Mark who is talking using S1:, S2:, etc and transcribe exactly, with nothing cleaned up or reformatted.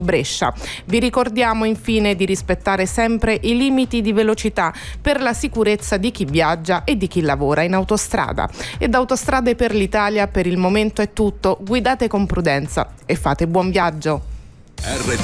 S1: Brescia. Vi ricordiamo infine di rispettare sempre i limiti di velocità per la sicurezza di chi viaggia e di chi lavora in autostrada. E da Autostrade per l'Italia per il momento è tutto. Guidate con prudenza e fate buon viaggio.